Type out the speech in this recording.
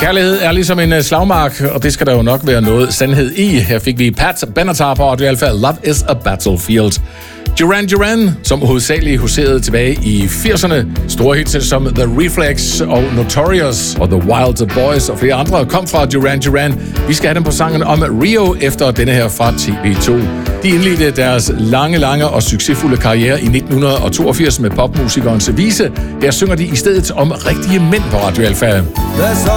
Kærlighed er ligesom en slagmark, og det skal der jo nok være noget sandhed i. Her fik vi Pat Benatar på Radio Alpha. Love is a battlefield. Duran Duran, som hovedsageligt huserede tilbage i 80'erne. Store hits som The Reflex og Notorious og The Wild Boys og flere andre kom fra Duran Duran. Vi skal have dem på sangen om Rio efter denne her fra TV2. De indledte deres lange og succesfulde karriere i 1982 med popmusikernes vise. Her synger de i stedet om rigtige mænd på Radio Alpha. There's